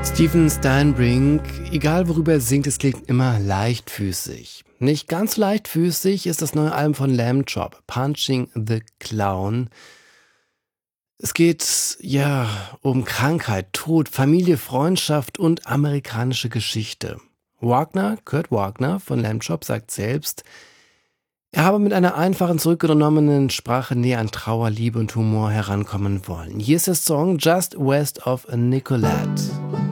Stephen Steinbrink, egal worüber er singt, es klingt immer leichtfüßig. Nicht ganz so leichtfüßig ist das neue Album von Lamb Chop, Punching the Clown. Es geht, ja, um Krankheit, Tod, Familie, Freundschaft und amerikanische Geschichte. Kurt Wagner von Lamb Chop sagt selbst, er habe mit einer einfachen, zurückgenommenen Sprache näher an Trauer, Liebe und Humor herankommen wollen. Hier ist der Song Just West of Nicolette.